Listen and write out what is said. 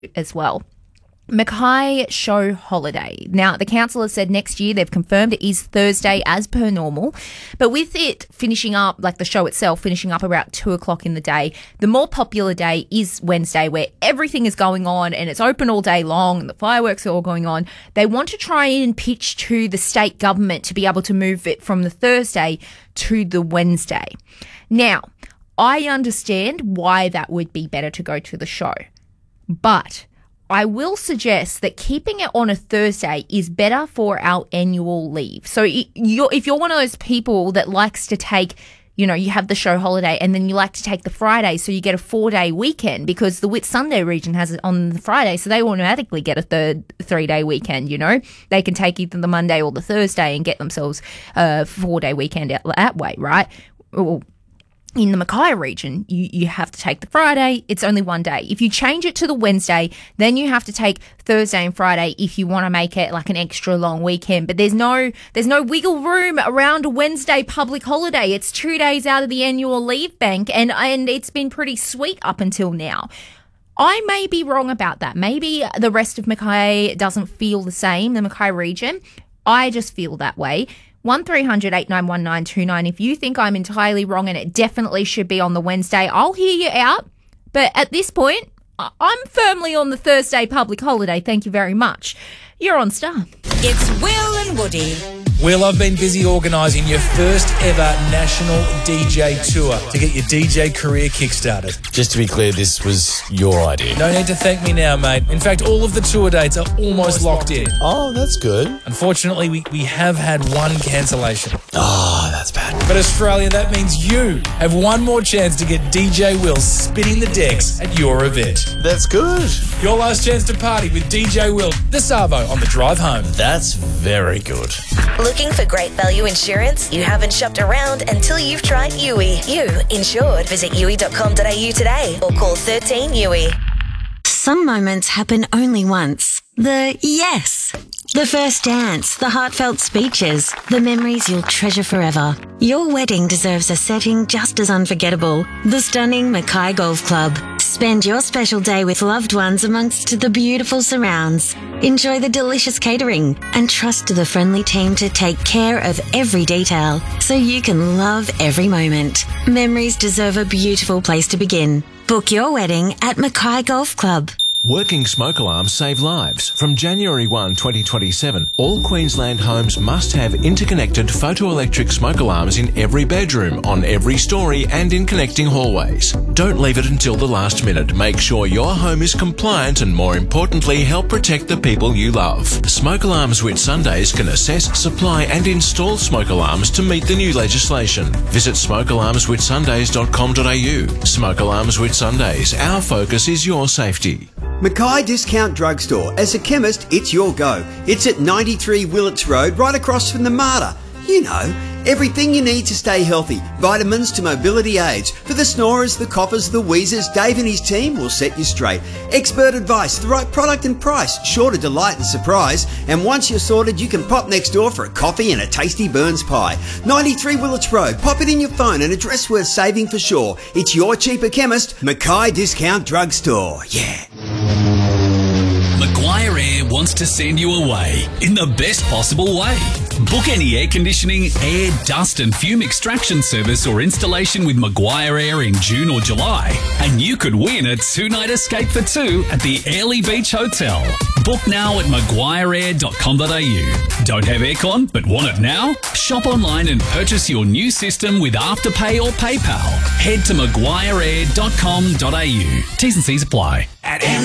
as well. Mackay Show Holiday. Now, the council has said next year they've confirmed it is Thursday as per normal, but with it finishing up, like the show itself finishing up about 2 o'clock in the day, the more popular day is Wednesday, where everything is going on and it's open all day long and the fireworks are all going on. They want to try and pitch to the state government to be able to move it from the Thursday to the Wednesday. Now, I understand why that would be better to go to the show, but I will suggest that keeping it on a Thursday is better for our annual leave. So if you're one of those people that likes to take, you have the show holiday and then you like to take the Friday, so you get a 4-day weekend because the Whitsunday region has it on the Friday, so they automatically get a 3-day weekend, They can take either the Monday or the Thursday and get themselves a 4-day weekend that way, right? Well, in the Mackay region, you have to take the Friday. It's only 1 day. If you change it to the Wednesday, then you have to take Thursday and Friday if you want to make it like an extra long weekend. But there's no wiggle room around a Wednesday public holiday. It's 2 days out of the annual leave bank, and it's been pretty sweet up until now. I may be wrong about that. Maybe the rest of Mackay doesn't feel the same, the Mackay region. I just feel that way. 1300 891929. If you think I'm entirely wrong and it definitely should be on the Wednesday, I'll hear you out. But at this point, I'm firmly on the Thursday public holiday. Thank you very much. You're on Star. It's Will and Woody. Will, I've been busy organising your first ever national DJ tour to get your DJ career kickstarted. Just to be clear, this was your idea. No need to thank me now, mate. In fact, all of the tour dates are almost locked in. Oh, that's good. Unfortunately, we have had one cancellation. Oh, that's bad. But Australia, that means you have one more chance to get DJ Will spinning the decks at your event. That's good. Your last chance to party with DJ Will, the Savo, on the drive home. That's very good. Looking for great value insurance? You haven't shopped around until you've tried Yui. You insured. Visit yui.com.au today or call 13 Yui. Some moments happen only once. The yes. The first dance, the heartfelt speeches, the memories you'll treasure forever. Your wedding deserves a setting just as unforgettable. The stunning Mackay Golf Club. Spend your special day with loved ones amongst the beautiful surrounds. Enjoy the delicious catering and trust the friendly team to take care of every detail so you can love every moment. Memories deserve a beautiful place to begin. Book your wedding at Mackay Golf Club. Working smoke alarms save lives. From January 1, 2027, all Queensland homes must have interconnected photoelectric smoke alarms in every bedroom, on every story and in connecting hallways. Don't leave it until the last minute. Make sure your home is compliant and, more importantly, help protect the people you love. Smoke Alarms Whitsundays can assess, supply and install smoke alarms to meet the new legislation. Visit smokealarmswhitsundays.com.au. Smoke Alarms Whitsundays. Our focus is your safety. Mackay Discount Drugstore. As a chemist, it's your go. It's at 93 Willets Road, right across from the MARTA. You know, everything you need to stay healthy. Vitamins to mobility aids. For the snorers, the coughers, the wheezers, Dave and his team will set you straight. Expert advice, the right product and price, sure to delight and surprise. And once you're sorted, you can pop next door for a coffee and a tasty Burns pie. 93 Willets Road. Pop it in your phone, an address worth saving for sure. It's your cheaper chemist, Mackay Discount Drugstore. Yeah. Maguire Air wants to send you away in the best possible way. Book any air conditioning, air, dust and fume extraction service or installation with Maguire Air in June or July, and you could win a 2-night escape for 2 at the Airlie Beach Hotel. Book now at maguireair.com.au. Don't have aircon but want it now? Shop online and purchase your new system with Afterpay or PayPal. Head to maguireair.com.au. T's and C's apply.